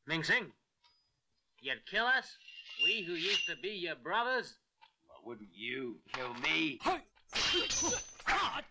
Ming Sing, you'd kill us? We who used to be your brothers? Well, wouldn't you kill me?